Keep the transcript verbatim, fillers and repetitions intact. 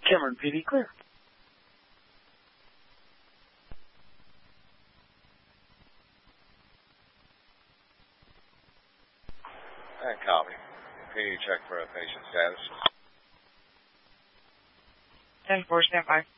Cameron P D clear. And copy. P D check for a patient status. ten four, stand by.